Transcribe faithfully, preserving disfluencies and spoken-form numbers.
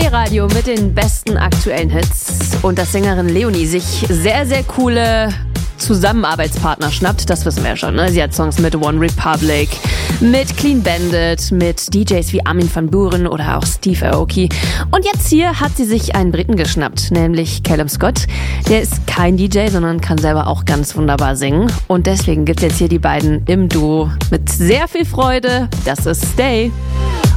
Radio mit den besten aktuellen Hits und dass Sängerin Leonie sich sehr, sehr coole Zusammenarbeitspartner schnappt, das wissen wir ja schon. Ne? Sie hat Songs mit One Republic, mit Clean Bandit, mit D Js wie Armin van Buuren oder auch Steve Aoki. Und jetzt hier hat sie sich einen Briten geschnappt, nämlich Callum Scott. Der ist kein D J, sondern kann selber auch ganz wunderbar singen. Und deswegen gibt es jetzt hier die beiden im Duo mit sehr viel Freude. Das ist Stay.